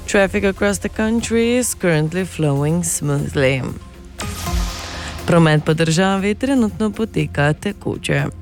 Traffic across the country is currently flowing smoothly. Promet po državi trenutno poteka tekoče.